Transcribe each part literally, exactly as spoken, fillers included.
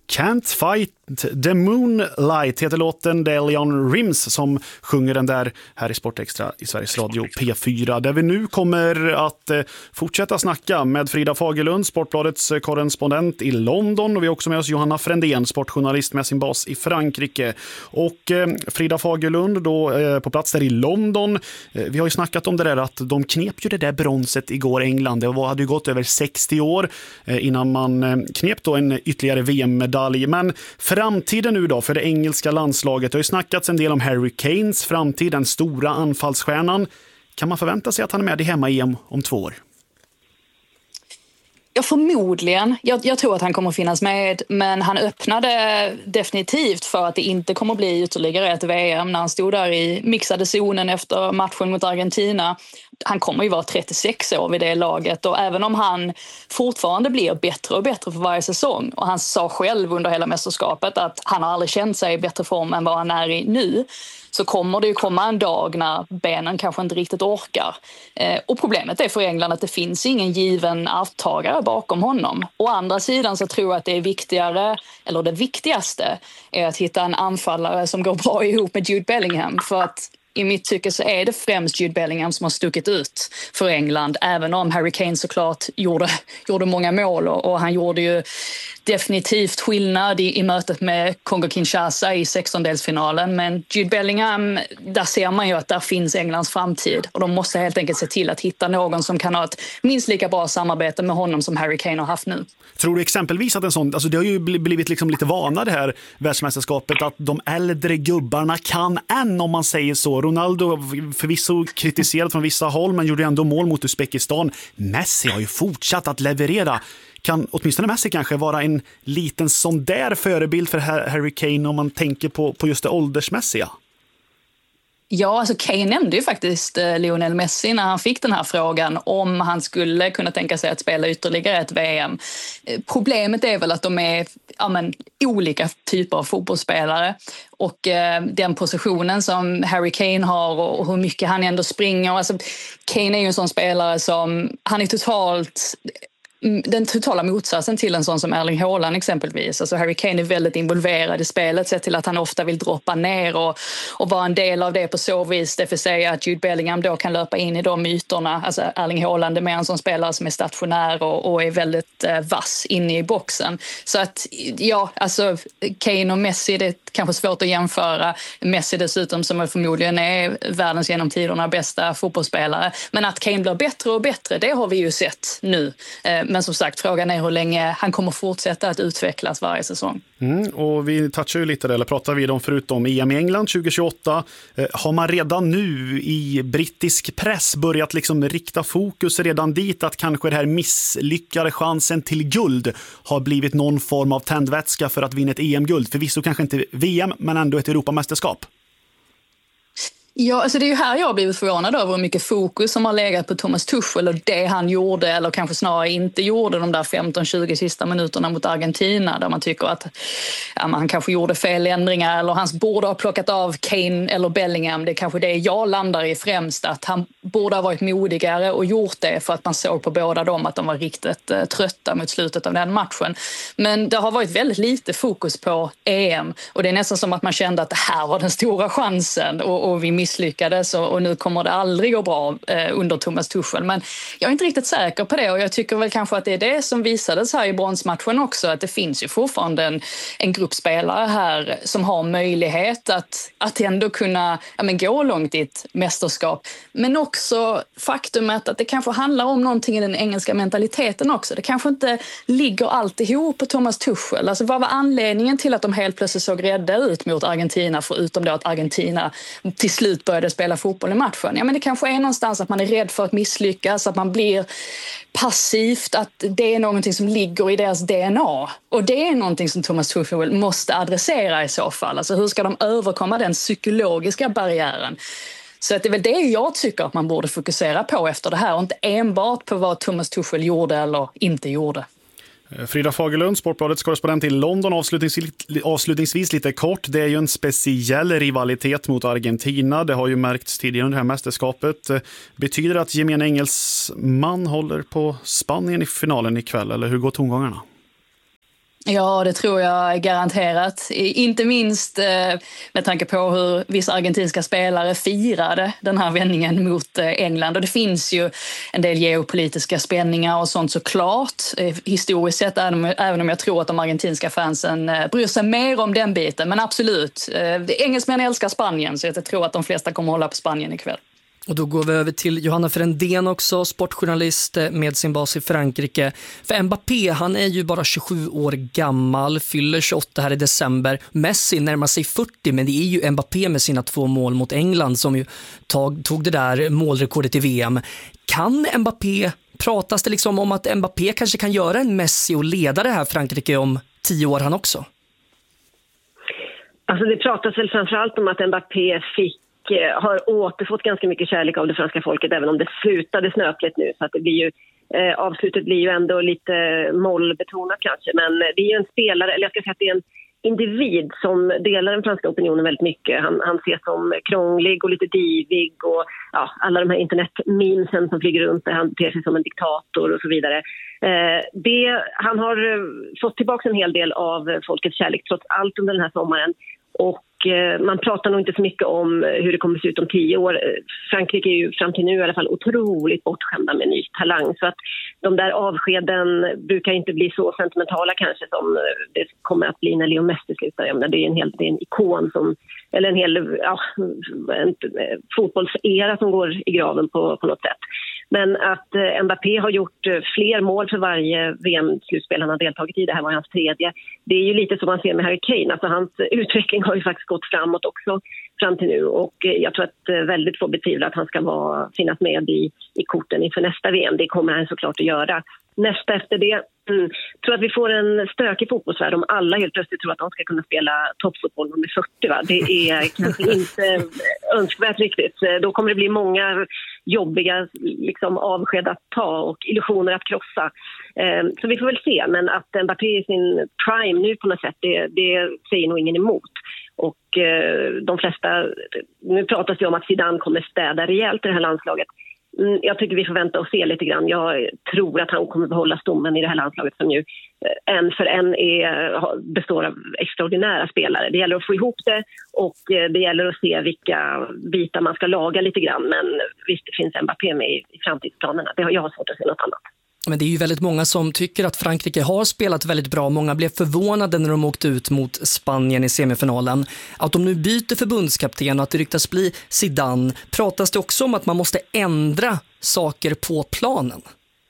Can't Fight the Moonlight heter låten. Det är Leon Rims som sjunger den där här i Sportextra i Sveriges Radio P fyra, där vi nu kommer att eh, fortsätta snacka med Frida Fagerlund, Sportbladets eh, korrespondent i London, och vi har också med oss Johanna Frändén, sportjournalist med sin bas i Frankrike. Och eh, Frida Fagerlund då eh, på plats där i London. Eh, vi har ju snackat om det där att de knep ju det där bronset igår, England. Det hade ju gått över sextio år eh, innan man eh, knep då en ytterligare V M-medalj. Men framtiden nu då för det engelska landslaget. Det har ju snackats en del om Harry Kanes framtid, den stora anfallsstjärnan. Kan man förvänta sig att han är med i hemma-E M om två år? Ja, förmodligen. Jag, jag tror att han kommer finnas med, men han öppnade definitivt för att det inte kommer bli ytterligare ett V M när han stod där i mixade zonen efter matchen mot Argentina. Han kommer ju vara trettiosex år vid det laget, och även om han fortfarande blir bättre och bättre för varje säsong, och han sa själv under hela mästerskapet att han har aldrig känt sig i bättre form än vad han är i nu, så kommer det ju komma en dag när benen kanske inte riktigt orkar. Eh, och problemet är för England att det finns ingen given arvtagare bakom honom. Å andra sidan så tror jag att det är viktigare, eller det viktigaste, är att hitta en anfallare som går bra ihop med Jude Bellingham, för att i mitt tycke så är det främst Jude Bellingham som har stuckit ut för England, även om Harry Kane såklart gjorde, gjorde många mål, och, och han gjorde ju definitivt skillnad i, i mötet med Kongo-Kinshasa i sextondelsfinalen. Men Jude Bellingham, där ser man ju att där finns Englands framtid, och de måste helt enkelt se till att hitta någon som kan ha ett minst lika bra samarbete med honom som Harry Kane har haft nu. Tror du exempelvis att en sån, alltså det har ju blivit liksom lite vana det här världsmästerskapet, att de äldre gubbarna kan än, om man säger så. Ronaldo förvisso kritiserad från vissa håll, men gjorde ändå mål mot Uzbekistan. Messi har ju fortsatt att leverera. Kan åtminstone Messi kanske vara en liten sån där förebild för Harry Kane om man tänker på, på just det åldersmässiga? Ja, alltså Kane nämnde ju faktiskt Lionel Messi när han fick den här frågan om han skulle kunna tänka sig att spela ytterligare ett V M. Problemet är väl att de är ja, men, olika typer av fotbollsspelare, och eh, den positionen som Harry Kane har och, och hur mycket han ändå springer. Alltså, Kane är ju en sån spelare som, han är totalt... den totala motsatsen till en sån som Erling Haaland exempelvis. Alltså Harry Kane är väldigt involverad i spelet, sett till att han ofta vill droppa ner och, och vara en del av det på så vis. Det vill säga att Jude Bellingham då kan löpa in i de ytorna. Alltså Erling Haaland är mer en sån spelare som är stationär och, och är väldigt eh, vass inne i boxen. Så att ja, alltså Kane och Messi, det är kanske svårt att jämföra. Messi dessutom som förmodligen är världens genom tiderna bästa fotbollsspelare. Men att Kane blir bättre och bättre, det har vi ju sett nu. Eh, Men som sagt, frågan är hur länge han kommer fortsätta att utvecklas varje säsong. Mm, och vi touchar ju lite där, eller pratar vi om förutom E M i England tjugo tjugoåtta. Eh, har man redan nu i brittisk press börjat liksom rikta fokus redan dit att kanske det här misslyckade chansen till guld har blivit någon form av tändvätska för att vinna ett E M-guld? Förvisso kanske inte V M, men ändå ett Europamästerskap. Ja, alltså det är ju här jag har blivit förvånad över hur mycket fokus som har legat på Thomas Tuchel och det han gjorde, eller kanske snarare inte gjorde, de där femton tjugo sista minuterna mot Argentina, där man tycker att ja, man kanske gjorde fel ändringar, eller hans borde ha plockat av Kane eller Bellingham. Det är kanske det jag landar i främst, att han borde ha varit modigare och gjort det, för att man såg på båda dem att de var riktigt eh, trötta mot slutet av den matchen. Men det har varit väldigt lite fokus på E M, och det är nästan som att man kände att det här var den stora chansen, och, och vi misslyckades, och, och nu kommer det aldrig gå bra eh, under Thomas Tuchel. Men jag är inte riktigt säker på det, och jag tycker väl kanske att det är det som visades här i bronsmatchen också, att det finns ju fortfarande en, en grupp spelare här som har möjlighet att, att ändå kunna ja, men gå långt i ett mästerskap. Men också faktumet att det kanske handlar om någonting i den engelska mentaliteten också. Det kanske inte ligger alltihop på Thomas Tuchel. Alltså vad var anledningen till att de helt plötsligt såg rädda ut mot Argentina, förutom då att Argentina till slut började spela fotboll i matchen? Ja, men det kanske är någonstans att man är rädd för att misslyckas, att man blir passivt, att det är någonting som ligger i deras D N A. Och det är någonting som Thomas Tuchel måste adressera i så fall. Alltså hur ska de överkomma den psykologiska barriären? Så att det är väl det jag tycker att man borde fokusera på efter det här, och inte enbart på vad Thomas Tuchel gjorde eller inte gjorde. Frida Fagerlund, Sportbladets korrespondent i London. Avslutningsvis, avslutningsvis lite kort. Det är ju en speciell rivalitet mot Argentina. Det har ju märkts tidigare under det här mästerskapet. Betyder det att gemene engelsman håller på Spanien i finalen ikväll, eller hur går tongångarna? Ja, det tror jag garanterat. Inte minst med tanke på hur vissa argentinska spelare firade den här vändningen mot England. Och det finns ju en del geopolitiska spänningar och sånt såklart. Historiskt sett, även om jag tror att de argentinska fansen bryr sig mer om den biten. Men absolut, engelsmän älskar Spanien, så jag tror att de flesta kommer hålla på Spanien ikväll. Och då går vi över till Johanna Frändén också, sportjournalist med sin bas i Frankrike. För Mbappé, han är ju bara tjugosju år gammal, fyller tjugoåtta här i december. Messi närmar sig fyrtio, men det är ju Mbappé med sina två mål mot England som ju tog, tog det där målrekordet i V M. Kan Mbappé, pratas det liksom om att Mbappé kanske kan göra en Messi och leda det här Frankrike om tio år han också? Alltså det pratas väl framförallt om att Mbappé fick har återfått ganska mycket kärlek av det franska folket, även om det slutade snöpligt nu, så att det blir ju, eh, avslutet blir ju ändå lite mollbetonat kanske, men det är ju en spelare, eller jag ska säga att det är en individ som delar den franska opinionen väldigt mycket. Han, han ses som krånglig och lite divig och ja, alla de här internetmemesen som flyger runt där han beter sig som en diktator och så vidare. Eh, det, han har fått tillbaka en hel del av folkets kärlek trots allt under den här sommaren. Och man pratar nog inte så mycket om hur det kommer att se ut om tio år. Frankrike är ju fram till nu i alla fall otroligt bortskämda med ny talang. Så att de där avskeden brukar inte bli så sentimentala kanske som det kommer att bli när Leo Messi slutar. Jag menar, det är en hel det är en ikon som, eller en hel ja, en fotbollsera som går i graven på, på något sätt. Men att eh, Mbappé har gjort eh, fler mål för varje V M-slutspel han har deltagit i. Det här var hans tredje. Det är ju lite som man ser med Harry Kane. Alltså hans utveckling har ju faktiskt gått framåt också fram till nu. Och eh, jag tror att eh, väldigt få betvivlar att han ska vara, finnas med i, i korten inför nästa V M. Det kommer han såklart att göra. Nästa efter det mm, tror att vi får en stökig fotbollsvärld om alla helt plötsligt tror att de ska kunna spela toppfotboll med fyrtio. Va? Det är kanske inte önskvärt riktigt. Då kommer det bli många jobbiga liksom, avsked att ta och illusioner att krossa. Eh, så vi får väl se, men att Mbappé i sin prime nu på något sätt, det, det säger nog ingen emot. Och eh, de flesta, nu pratas det om att Zidane kommer städa rejält i det här landslaget. Jag tycker vi får vänta och se lite grann. Jag tror att han kommer behålla stommen i det här landslaget som ju en för en är, består av extraordinära spelare. Det gäller att få ihop det och det gäller att se vilka bitar man ska laga lite grann. Men visst, det finns Mbappé med i framtidsplanerna. Det har jag svårt att se något annat. Men det är ju väldigt många som tycker att Frankrike har spelat väldigt bra. Många blev förvånade när de åkte ut mot Spanien i semifinalen. Att de nu byter förbundskapten och att det ryktas bli Zidane, pratas det också om att man måste ändra saker på planen?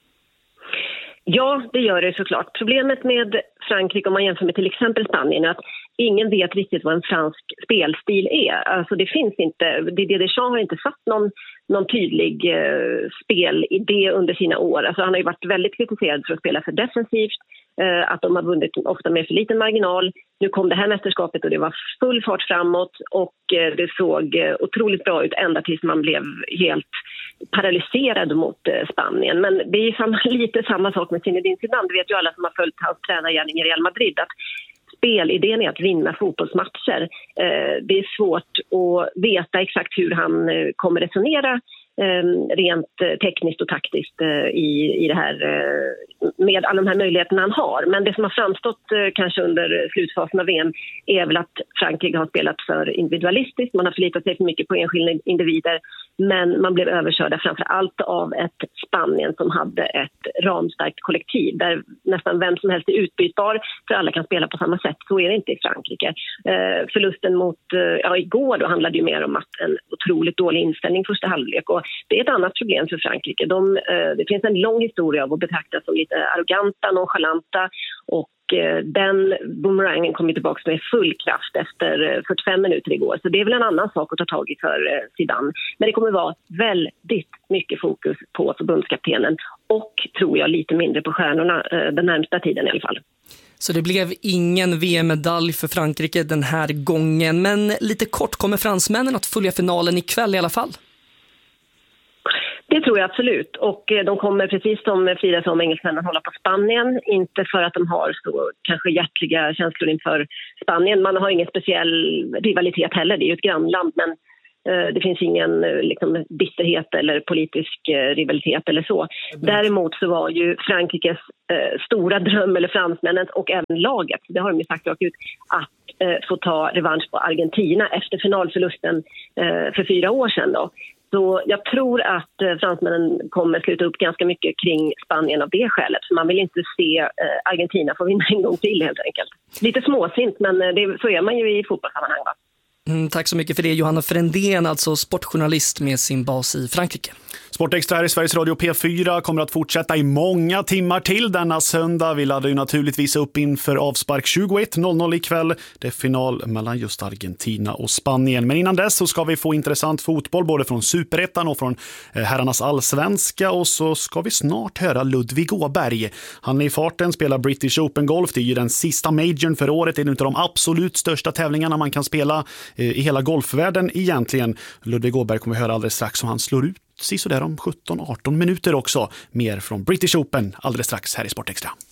Ja, det gör det såklart. Problemet med Frankrike om man jämför med till exempel Spanien är att ingen vet riktigt vad en fransk spelstil är. Alltså det finns inte, Didier Deschamps har inte satt någon, någon tydlig eh, spelidé under sina år. Alltså han har ju varit väldigt kritiserad för att spela för defensivt, eh, att de har vunnit ofta med för liten marginal. Nu kom det här mästerskapet och det var full fart framåt och eh, det såg eh, otroligt bra ut ända tills man blev helt paralyserad mot eh, Spanien. Men det är ju samma, lite samma sak med Zinedine Zidane. Det vet ju alla som har följt hans tränargärning i Real Madrid att spelidén är att vinna fotbollsmatcher. Eh, det är svårt att veta exakt hur han eh, kommer resonera eh, rent eh, tekniskt och taktiskt eh, i, i det här, eh, med alla de här möjligheterna han har. Men det som har framstått eh, kanske under slutfasen av V M är väl att Frankrike har spelat för individualistiskt. Man har förlitat sig för mycket på enskilda individer, men man blev överkörda framför allt av ett Spanien som hade ett ramstarkt kollektiv där nästan vem som helst är utbytbar för alla kan spela på samma sätt. Så är det inte i Frankrike. Eh, förlusten mot eh, ja, igår då handlade ju mer om att en otroligt dålig inställning första halvlek, och det är ett annat problem för Frankrike. De, eh, det finns en lång historia av att betraktas som lite arroganta, nonchalanta, och den boomerangen kommer tillbaka med full kraft efter fyrtiofem minuter igår. Så det är väl en annan sak att ta tag i för Zidane. Men det kommer vara väldigt mycket fokus på förbundskaptenen och tror jag lite mindre på stjärnorna den närmsta tiden i alla fall. Så det blev ingen V M-medalj för Frankrike den här gången. Men lite kort, kommer fransmännen att följa finalen ikväll i alla fall? Det tror jag absolut, och de kommer precis som Frida som engelsmännen hålla på Spanien, inte för att de har så kanske hjärtliga känslor inför Spanien. Man har ingen speciell rivalitet heller, det är ju ett grannland, men Det finns ingen liksom, bitterhet eller politisk rivalitet eller så. Däremot så var ju Frankrikes eh, stora dröm, eller fransmännens och även laget, det har de ju sagt rakt ut, att eh, få ta revansch på Argentina efter finalförlusten eh, för fyra år sedan då. Så jag tror att eh, fransmännen kommer sluta upp ganska mycket kring Spanien av det skälet. För man vill inte se eh, Argentina få vinna en gång till helt enkelt. Lite småsint, men eh, det, så är man ju i fotbollssammanhang, va? Mm, tack så mycket för det, Johanna Frändén, alltså sportjournalist med sin bas i Frankrike. Sportextra här i Sveriges Radio P fyra kommer att fortsätta i många timmar till denna söndag. Vi laddar ju naturligtvis upp inför avspark tjugoett noll noll ikväll. Det är final mellan just Argentina och Spanien. Men innan dess så ska vi få intressant fotboll både från Superettan och från herrarnas allsvenska. Och så ska vi snart höra Ludvig Åberg. Han är i farten, spelar British Open Golf. Det är ju den sista majorn för året. Det är en av de absolut största tävlingarna man kan spela i hela golfvärlden egentligen. Ludvig Åberg kommer vi höra alldeles strax om han slår ut så där om sjutton arton minuter också. Mer från British Open alldeles strax här i Sportextra.